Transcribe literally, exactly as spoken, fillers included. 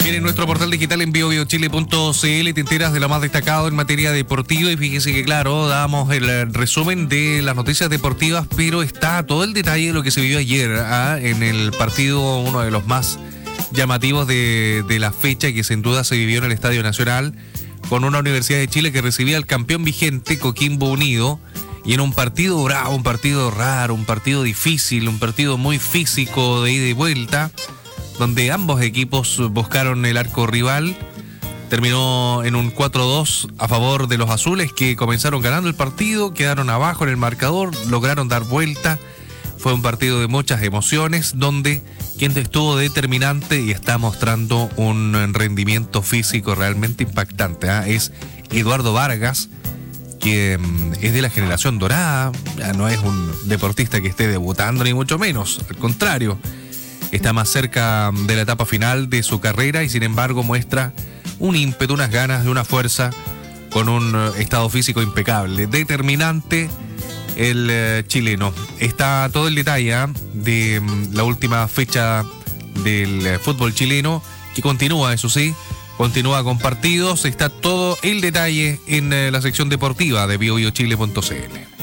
Bien, en nuestro portal digital en bio bio chile punto c l te enteras de lo más destacado en materia deportiva y fíjese que claro, damos el resumen de las noticias deportivas, pero está todo el detalle de lo que se vivió ayer ¿ah? en el partido, uno de los más llamativos de, de la fecha, que sin duda se vivió en el Estadio Nacional, con una Universidad de Chile que recibía al campeón vigente Coquimbo Unido, y en un partido bravo, un partido raro, un partido difícil, un partido muy físico de ida y vuelta, donde ambos equipos buscaron el arco rival. Terminó en un cuatro dos a favor de los azules, que comenzaron ganando el partido, quedaron abajo en el marcador, lograron dar vuelta. Fue un partido de muchas emociones, donde quien estuvo determinante y está mostrando un rendimiento físico realmente impactante ¿eh? es Eduardo Vargas, que um, es de la generación dorada, ya no es un deportista que esté debutando ni mucho menos, al contrario, está más cerca de la etapa final de su carrera y sin embargo muestra un ímpetu, unas ganas, de una fuerza, con un uh, estado físico impecable, determinante el uh, chileno. Está todo el detalle ¿eh? de um, la última fecha del uh, fútbol chileno, que continúa, eso sí, continúa con partidos. Está todo el detalle en uh, la sección deportiva de bio bio chile punto c l.